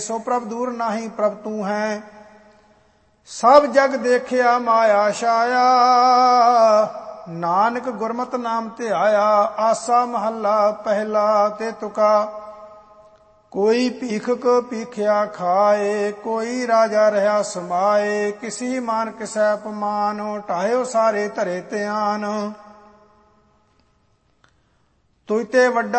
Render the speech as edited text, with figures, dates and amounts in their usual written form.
सो प्रभ दूर नाही प्रभ तू है। सब जग देखिया माया छाया, नानक गुरमत नाम ध्याया। आसा महला पहला ते तुका, कोई भीखक भीख्या खाए। कोई राजा रहा समाए, किसी मान किसै अपमान। ढायो सारे धरे ध्यान, तुझते वड्डा